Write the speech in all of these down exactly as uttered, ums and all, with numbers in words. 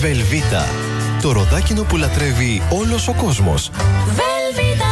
Βελβίτα. Το ροδάκινο που λατρεύει όλος ο κόσμος. Βελβίτα.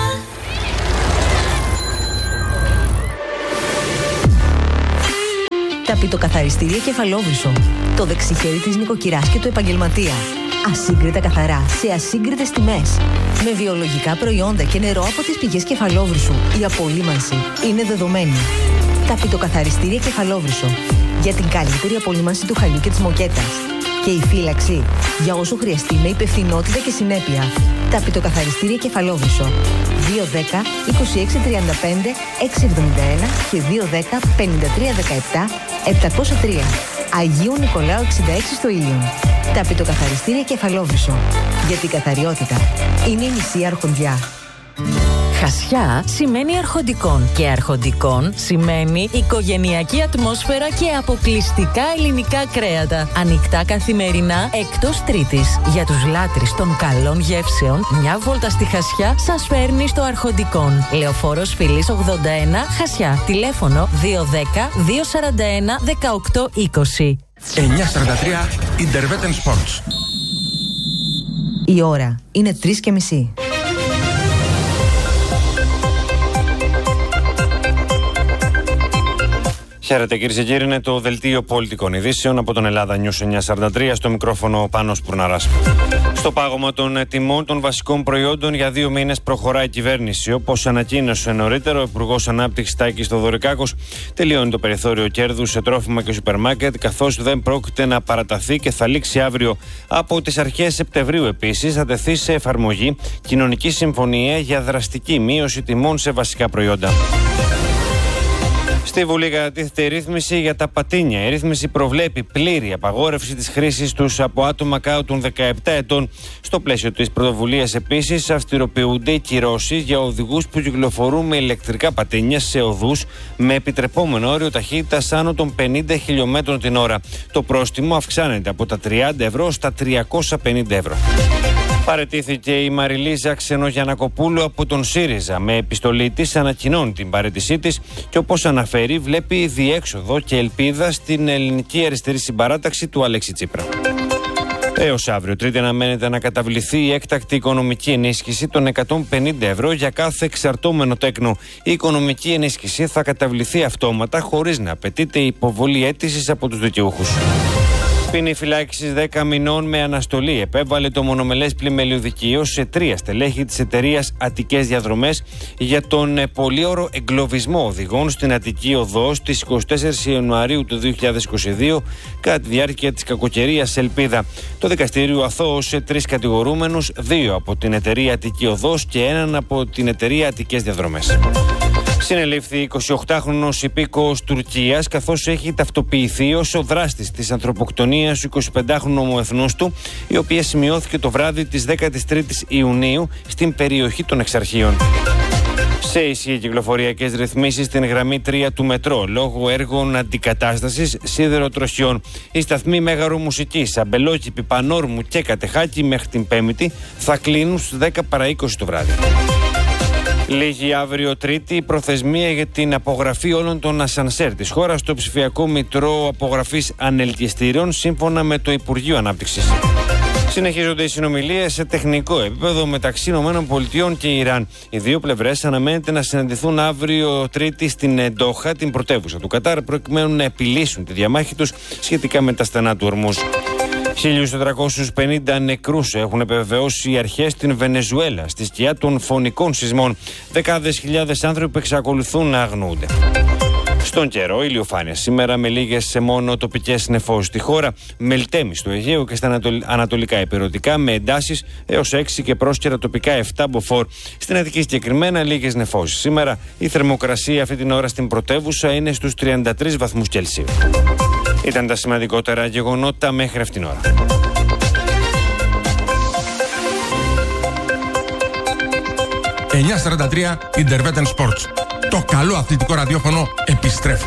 Ταπητοκαθαριστήρια Κεφαλόβρυσο. Το δεξιχέρι της νοικοκυράς και του επαγγελματία. Ασύγκριτα καθαρά, σε ασύγκριτες τιμές. Με βιολογικά προϊόντα και νερό από τις πηγές Κεφαλόβρυσου. Η απολύμανση είναι δεδομένη. Ταπητοκαθαριστήρια Κεφαλόβρυσο. Για την καλύτερη απολύμανση του χαλιού και της μοκέτας. Και η φύλαξη για όσο χρειαστεί με υπευθυνότητα και συνέπεια. Ταπητοκαθαριστήρια Κεφαλόβρυσο. δύο δέκα είκοσι έξι τριάντα πέντε έξι εβδομήντα ένα και δύο δέκα πενήντα τρία δεκαεπτά επτακόσια τρία. Αγίου Νικολάου εξήντα έξι στο Ήλιον. Ταπητοκαθαριστήρια Κεφαλόβρυσο. Γιατί η καθαριότητα είναι η μισή αρχοντιά. Χασιά σημαίνει αρχοντικών και αρχοντικών σημαίνει οικογενειακή ατμόσφαιρα και αποκλειστικά ελληνικά κρέατα. Ανοιχτά καθημερινά εκτός Τρίτης. Για τους λάτρεις των καλών γεύσεων, μια βόλτα στη Χασιά σας φέρνει στο Αρχοντικών. Λεωφόρος Φιλής ογδόντα ένα, Χασιά. Τηλέφωνο δύο δέκα δύο σαράντα ένα δεκαοκτώ είκοσι. εννιά σαράντα τρία Intervetten Sports. Η ώρα είναι τρεις και μισή. Χαίρετε κυρίες και κύριοι, είναι το δελτίο πολιτικών ειδήσεων από τον Ελλάδα News εννιά σαράντα τρία, στο μικρόφωνο Πάνος Πουρναράς. Στο πάγωμα των τιμών των βασικών προϊόντων για δύο μήνες προχωράει η κυβέρνηση. Όπως ανακοίνωσε νωρίτερα ο Υπουργός Ανάπτυξης Τάκης Θοδωρικάκος, τελειώνει το περιθώριο κέρδους σε τρόφιμα και σούπερ μάρκετ, καθώς δεν πρόκειται να παραταθεί και θα λήξει αύριο. Από τις αρχές Σεπτεμβρίου επίσης θα τεθεί σε εφαρμογή κοινωνική συμφωνία για δραστική μείωση τιμών σε βασικά προϊόντα. Στη Βουλή κατατίθεται η ρύθμιση για τα πατίνια. Η ρύθμιση προβλέπει πλήρη απαγόρευση της χρήσης τους από άτομα κάτω των δεκαεπτά ετών. Στο πλαίσιο της πρωτοβουλίας επίσης αυστηροποιούνται οι κυρώσεις για οδηγούς που κυκλοφορούν με ηλεκτρικά πατίνια σε οδούς με επιτρεπόμενο όριο ταχύτητας άνω των πενήντα χιλιομέτρων την ώρα. Το πρόστιμο αυξάνεται από τα τριάντα ευρώ στα τριακόσια πενήντα ευρώ. Παραιτήθηκε η Μαριλίζα Ξενογιαννακοπούλου από τον ΣΥΡΙΖΑ. Με επιστολή της ανακοινώνει την παραίτησή της και, όπως αναφέρει, βλέπει διέξοδο και ελπίδα στην ελληνική αριστερή συμπαράταξη του Αλέξη Τσίπρα. Έως αύριο Τρίτη αναμένεται να καταβληθεί η έκτακτη οικονομική ενίσχυση των εκατόν πενήντα ευρώ για κάθε εξαρτώμενο τέκνο. Η οικονομική ενίσχυση θα καταβληθεί αυτόματα χωρίς να απαιτείται η υποβολή αίτησης από τους δικαιούχους. Ποινή φυλάκισης δέκα μηνών με αναστολή επέβαλε το μονομελές πλημελιωδικείο σε τρία στελέχη της εταιρείας Αττικές Διαδρομές για τον πολύωρο εγκλωβισμό οδηγών στην Αττική Οδό στις εικοστή τέταρτη Ιανουαρίου του δύο χιλιάδες είκοσι δύο κατά τη διάρκεια της κακοκαιρίας Ελπίδα. Το δικαστήριο αθώωσε τρεις κατηγορούμενους, δύο από την εταιρεία Αττική Οδός και έναν από την εταιρεία Αττικές Διαδρομές. Συνελήφθη εικοσιοκτάχρονος υπήκοος Τουρκίας, καθώς έχει ταυτοποιηθεί ως ο δράστης της ανθρωποκτονίας του εικοσιπεντάχρονου ομοεθνούς του, η οποία σημειώθηκε το βράδυ της δέκατης τρίτης Ιουνίου στην περιοχή των Εξαρχείων. Σε ισχύ κυκλοφοριακές ρυθμίσεις στην γραμμή τρία του μετρό λόγω έργων αντικατάστασης σιδηροτροχιών. Οι σταθμοί Μέγαρο Μουσικής, Αμπελόκηπη, Πανόρμου και Κατεχάκη μέχρι την Πέμπτη θα κλείνουν στις δέκα παρά είκοσι το βράδυ. Λίγη αύριο Τρίτη η προθεσμία για την απογραφή όλων των ασανσέρ της χώρας στο ψηφιακό μητρό απογραφής ανελκυστήριων, σύμφωνα με το Υπουργείο Ανάπτυξης. Συνεχίζονται οι συνομιλίες σε τεχνικό επίπεδο μεταξύ ΗΠΑ και Ιράν. Οι δύο πλευρές αναμένεται να συναντηθούν αύριο Τρίτη στην Ντόχα, την πρωτεύουσα του Κατάρ, προκειμένου να επιλύσουν τη διαμάχη τους σχετικά με τα στενά του Ορμούζ. χίλια τετρακόσιους πενήντα νεκρούς έχουν επιβεβαιώσει οι αρχές στην Βενεζουέλα στη σκιά των φωνικών σεισμών. Δεκάδες χιλιάδες άνθρωποι εξακολουθούν να αγνοούνται. Στον καιρό, ηλιοφάνεια σήμερα με λίγες μόνο τοπικές νεφώσεις στη χώρα, μελτέμι στο Αιγαίο και στα ανατολικά ηπειρωτικά με εντάσεις έως έξι και πρόσκαιρα τοπικά επτά μποφόρ. Στην Αττική συγκεκριμένα λίγες νεφώσεις. Σήμερα η θερμοκρασία αυτή την ώρα στην πρωτεύουσα είναι στους τριάντα τρεις βαθμούς Κελσίου. Ήταν τα σημαντικότερα γεγονότα μέχρι αυτήν την ώρα. εννιά σαράντα τρία Intervetten Sports. Το καλό αθλητικό ραδιόφωνο επιστρέφει.